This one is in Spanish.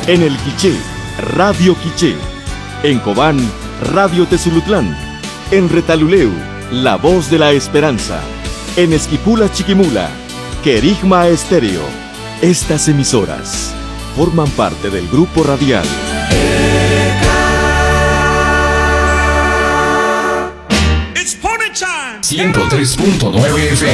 En El Quiché, Radio Quiché. En Cobán, Radio Tezulutlán. En Retaluleu, La Voz de la Esperanza. En Esquipula Chiquimula, Querigma Estéreo. Estas emisoras forman parte del grupo radial 103.9 FM.